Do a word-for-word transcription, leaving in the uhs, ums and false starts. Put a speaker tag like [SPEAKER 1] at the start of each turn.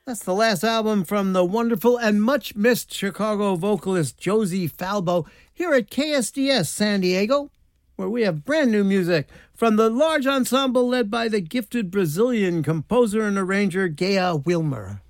[SPEAKER 1] That's the last album from the wonderful and much-missed Chicago vocalist Josie Falbo here at K S D S San Diego, where we have brand new music from the large ensemble led by the gifted Brazilian composer and arranger Gea Wilmer.